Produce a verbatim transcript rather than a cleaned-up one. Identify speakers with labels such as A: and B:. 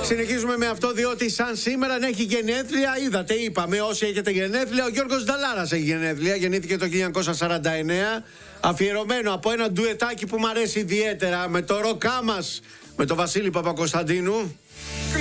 A: Συνεχίζουμε με αυτό, διότι σαν σήμερα έχει γενέθλια. Είδατε, είπαμε, όσοι έχετε γενέθλια. Ο Γιώργος Νταλάρας έχει γενέθλια. Γεννήθηκε το χίλια εννιακόσια σαράντα εννέα. Αφιερωμένο από ένα ντουετάκι που μου αρέσει ιδιαίτερα με το ροκά μας, με τον Βασίλη Παπακοσταντίνου.